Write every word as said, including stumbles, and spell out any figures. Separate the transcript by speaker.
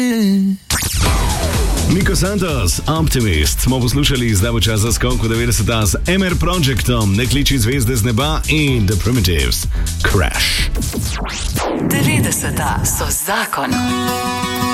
Speaker 1: Miko Santos, Optimist, smo poslušali, zdaj bo čas za skok v devetdeseta z M R Projectom, Ne kliči zvezde z neba in The Primitives, Crash.
Speaker 2: devetdeseta so zakon.